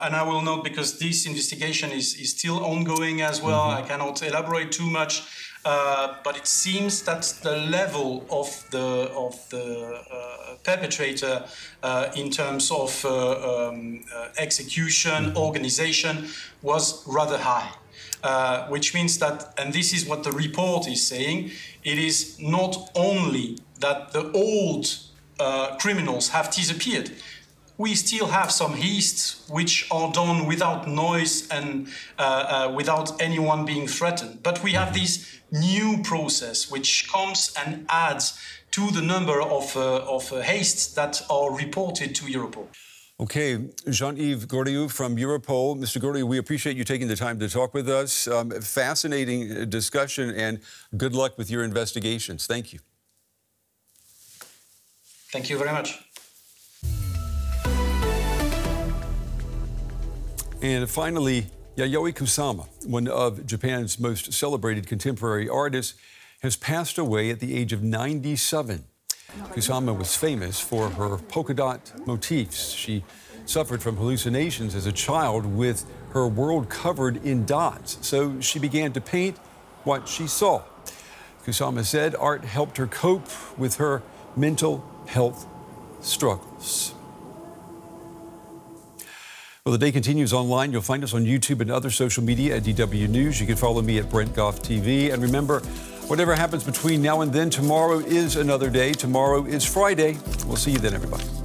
And I will note, because this investigation is still ongoing as well, I cannot elaborate too much, but it seems that the level of the perpetrator in terms of execution, organization, was rather high. Which means that, and this is what the report is saying, it is not only that the old criminals have disappeared. We still have some heists which are done without noise and without anyone being threatened. But we have this new process which comes and adds to the number of heists that are reported to Europol. Okay, Jean-Yves Goriou from Europol. Mr. Goriou, we appreciate you taking the time to talk with us. Fascinating discussion, and good luck with your investigations. Thank you. Thank you very much. And finally, Yayoi Kusama, one of Japan's most celebrated contemporary artists, has passed away at the age of 97. Kusama was famous for her polka dot motifs. She suffered from hallucinations as a child with her world covered in dots, so she began to paint what she saw. Kusama said art helped her cope with her mental health struggles. Well, the day continues online. You'll find us on YouTube and other social media at DW News. You can follow me at Brent Goff TV. And remember, whatever happens between now and then, tomorrow is another day. Tomorrow is Friday. We'll see you then, everybody.